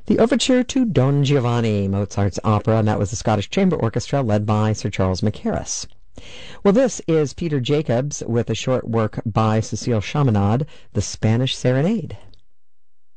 The Overture to Don Giovanni, Mozart's opera, and that was the Scottish Chamber Orchestra led by Sir Charles Mackerras. Well, this is Peter Jacobs with a short work by Cecile Chaminade, The Spanish Serenade.